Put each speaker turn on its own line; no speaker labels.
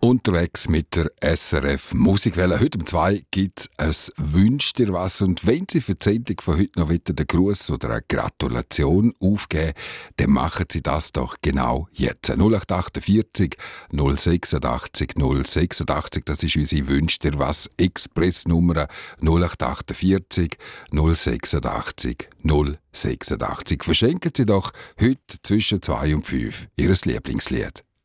Unterwegs mit der SRF Musikwelle. Heute um 2 gibt es ein «Wünsch dir was». Und wenn Sie für die Sendung von heute noch wieder den Gruß oder eine Gratulation aufgeben, dann machen Sie das doch genau jetzt. 0848 086 086, das ist unsere «Wünsch dir was» Expressnummer 0848 086 086. Verschenken Sie doch heute zwischen 2 und 5 Ihr Lieblingslied.